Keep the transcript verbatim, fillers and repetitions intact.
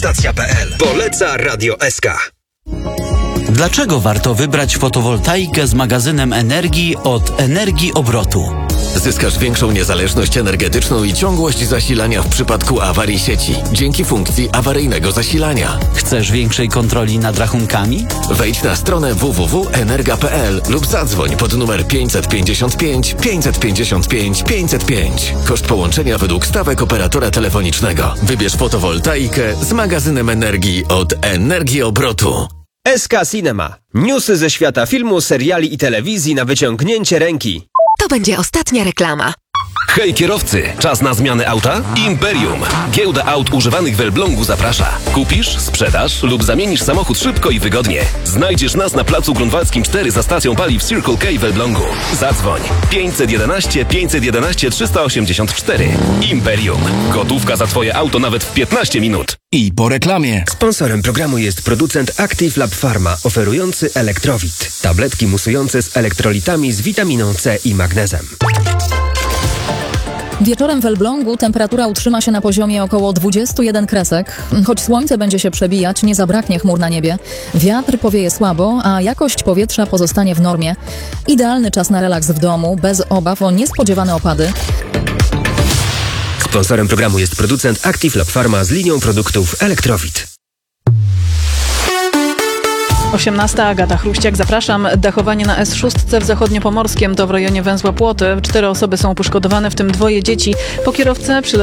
Stacja kropka p l. Poleca Radio S K. Dlaczego warto wybrać fotowoltaikę z magazynem energii od Energii Obrotu? Zyskasz większą niezależność energetyczną i ciągłość zasilania w przypadku awarii sieci dzięki funkcji awaryjnego zasilania. Chcesz większej kontroli nad rachunkami? Wejdź na stronę w w w kropka energa kropka p l lub zadzwoń pod numer pięćset pięćdziesiąt pięć pięćset pięćdziesiąt pięć pięćset pięć. Koszt połączenia według stawek operatora telefonicznego. Wybierz fotowoltaikę z magazynem energii od Energii Obrotu. S K Cinema. Newsy ze świata filmu, seriali i telewizji na wyciągnięcie ręki. To będzie ostatnia reklama. Hej kierowcy, czas na zmianę auta? Imperium. Giełda aut używanych w Elblągu zaprasza. Kupisz, sprzedasz lub zamienisz samochód szybko i wygodnie. Znajdziesz nas na placu Grunwaldzkim cztery za stacją paliw Circle K w Elblągu. Zadzwoń pięćset jedenaście pięćset jedenaście trzysta osiemdziesiąt cztery. Imperium. Gotówka za twoje auto nawet w piętnaście minut. I po reklamie. Sponsorem programu jest producent Active Lab Pharma, oferujący Elektrowit. Tabletki musujące z elektrolitami z witaminą C i magnezem. Wieczorem w Elblągu temperatura utrzyma się na poziomie około dwudziestu jeden kresek. Choć słońce będzie się przebijać, nie zabraknie chmur na niebie. Wiatr powieje słabo, a jakość powietrza pozostanie w normie. Idealny czas na relaks w domu, bez obaw o niespodziewane opady. Sponsorem programu jest producent Active Lab Pharma z linią produktów Elektrowit. osiemnasta. Agata Chruściak, zapraszam. Dachowanie na S sześć w Zachodniopomorskiem, to w rejonie węzła Płoty. Cztery osoby są poszkodowane, w tym dwoje dzieci. Po kierowcę